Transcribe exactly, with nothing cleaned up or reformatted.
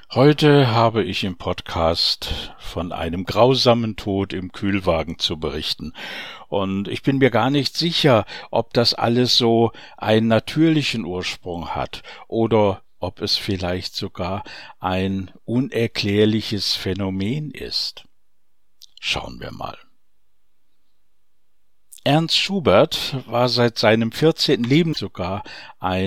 Heute habe ich im Podcast von einem grausamen Tod im Kühlwagen zu berichten. Und ich bin mir gar nicht sicher, ob das alles so einen natürlichen Ursprung hat oder ob es vielleicht sogar ein unerklärliches Phänomen ist. Schauen wir mal. Ernst Schubert war seit seinem vierzehnten Lebensjahr sogar ein